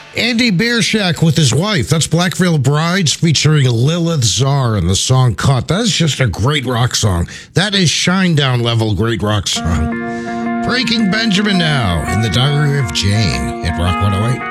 Andy Bierschak with his wife. That's Black Veil Brides featuring Lilith Czar and the song Cut. That is just a great rock song. That is Shinedown level great rock song. Breaking Benjamin now in the Diary of Jane at Rock 108.